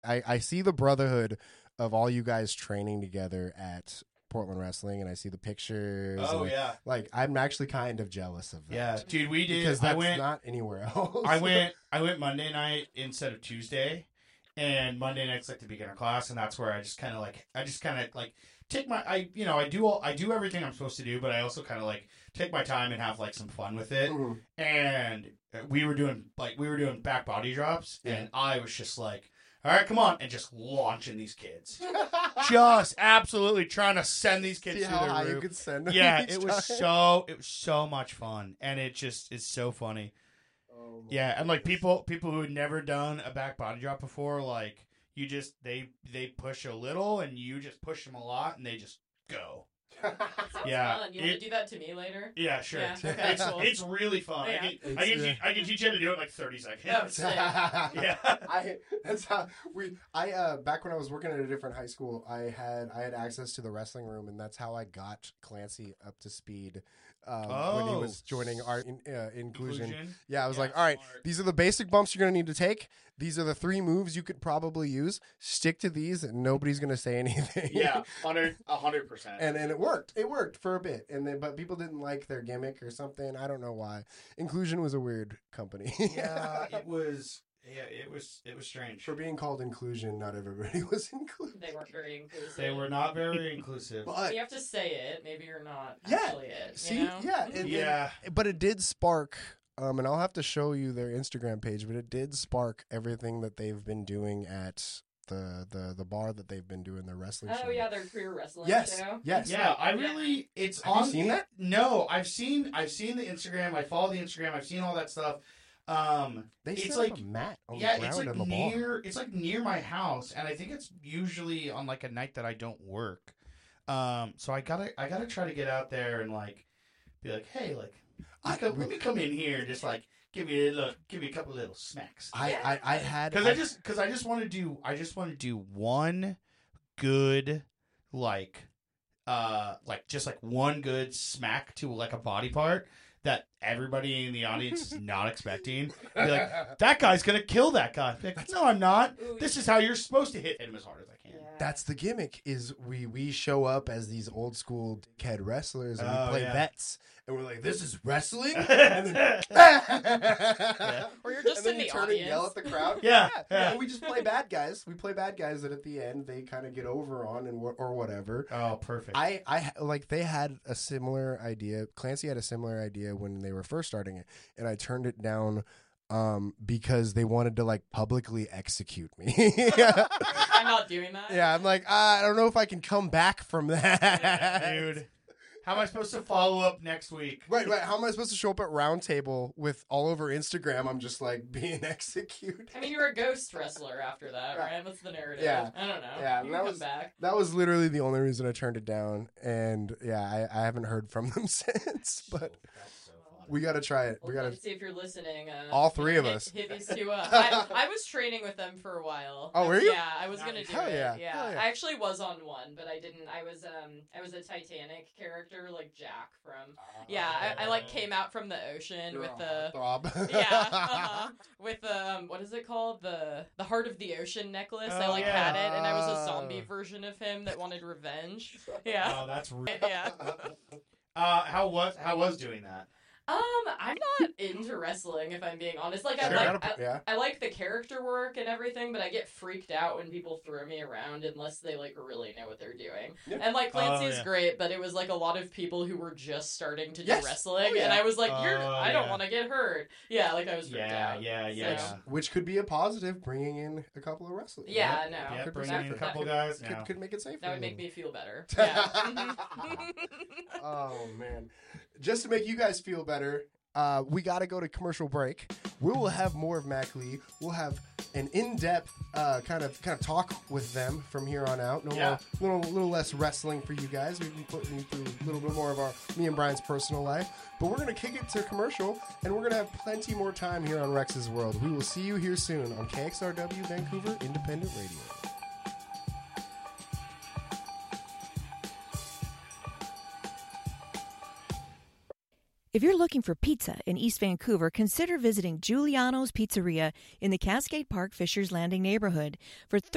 I see the brotherhood of all you guys training together at Portland Wrestling, and I see the pictures. Oh, and yeah. like I'm actually kind of jealous of that. Yeah, dude, we did. Because that's not anywhere else. I went Monday night instead of Tuesday, and Monday night's like the beginner class, and that's where I just kind of take my I do everything I'm supposed to do, but I also kind of like take my time and have like some fun with it. Mhm. And we were doing back body drops, and I was just like, all right, come on, and just launching these kids, just absolutely trying to send these kids See through how the high roof. you could send them. Yeah, each it was time? so much fun, and it's so funny. Oh, Yeah, and like people who had never done a back body drop before, like you just they push a little, and you just push them a lot, and they just go. Sounds Yeah, fun. You want to do that to me later? Yeah, sure. Yeah, okay, cool. It's really fun. Yeah. I can teach you how to do it in like 30 seconds. Oh, sick. Yeah. That's how back when I was working at a different high school, I had access to the wrestling room, and that's how I got Clancy up to speed when he was joining our inclusion. Yeah, I was like, all right, smart. these are the basic bumps you're going to need to take. These are the 3 moves you could probably use. Stick to these, and nobody's going to say anything. Yeah, 100%. And it worked. It worked for a bit, but people didn't like their gimmick or something. I don't know why. Inclusion was a weird company. Yeah, it was. Yeah, it was strange. For being called inclusion, not everybody was included. They weren't very inclusive. They were not very inclusive. But You have to say it. Maybe you're not Yeah. actually it. see, You know? yeah, but it did spark. And I'll have to show you their Instagram page, but it did spark everything that they've been doing at the bar that they've been doing their wrestling show. Oh yeah, their career wrestling Yes, show. yes. Yeah, I really. It's Have on. you seen that? No, I've seen the Instagram. I follow the Instagram. I've seen all that stuff. They it's set like up a mat on yeah, the it's ground like in the bar. near. It's like near my house, and I think it's usually on like a night that I don't work. So I gotta try to get out there and like be like, hey, like let me come in here and just like give me a couple little smacks. I had Because I just want to do one good like just like one good smack to like a body part that everybody in the audience is not expecting. Be like, that guy's gonna kill that guy. Be like, no, I'm not. Ooh, This is how you're supposed to hit him as hard as I can. Yeah. That's the gimmick. Is we show up as these old school dickhead wrestlers and Oh, we play yeah. vets, and we're like, "This is wrestling," and then, Or you're just and then in you the turn audience. and yell at the crowd. Yeah. And we just play bad guys. We play bad guys that at the end they kind of get over on or whatever. Oh, perfect. I like they had a similar idea. Clancy had a similar idea when they were first starting it, and I turned it down because they wanted to like publicly execute me. I'm not doing that. Yeah, I'm like, I don't know if I can come back from that. Dude, how am I supposed to follow up next week? Right. How am I supposed to show up at Roundtable with all over Instagram? I'm just like being executed. I mean, you're a ghost wrestler after that, right? That's the narrative. Yeah. I don't know. Yeah, You that can was- come back. That was literally the only reason I turned it down, and yeah, I haven't heard from them since. But That's so fun. we got to try it. We Well, got let's see if you're listening. All three of hit- us. Hit these two up. I was training with them for a while. Oh, were you? Yeah, I was gonna do Hell it. yeah. Yeah. Hell yeah. I actually was on one, but I didn't. I was a Titanic character, like Jack from. Yeah, I like came out from the ocean with the. throb. With what is it called? The Heart of the Ocean necklace. I Oh, like yeah. had it, and I was a zombie version of him that wanted revenge. Yeah. Oh, that's real. Yeah. How was doing that? I'm not into wrestling, if I'm being honest. Like, Sure. Yeah. I like the character work and everything, but I get freaked out when people throw me around unless they, like, really know what they're doing. Yeah. And, like, Clancy's yeah. great, but it was, like, a lot of people who were just starting to do Yes. wrestling, Oh, yeah. and I was like, Oh, I don't yeah. want to get hurt. Yeah, like, I was freaked out. Yeah. Which could be a positive, bringing in a couple of wrestlers. Yeah, no. Yeah, Could be bringing in a safer. couple guys. Yeah. Could make it safer. That would make me feel better. Yeah. Oh man! Just to make you guys feel better, we got to go to commercial break. We will have more of Mac Lee. We'll have an in-depth kind of talk with them from here on out. No more, little less wrestling for you guys. We've been putting you through a little bit more of me and Brian's personal life. But we're gonna kick it to commercial, and we're gonna have plenty more time here on Rex's World. We will see you here soon on KXRW Vancouver Independent Radio. If you're looking for pizza in East Vancouver, consider visiting Giuliano's Pizzeria in the Cascade Park Fishers Landing neighborhood. For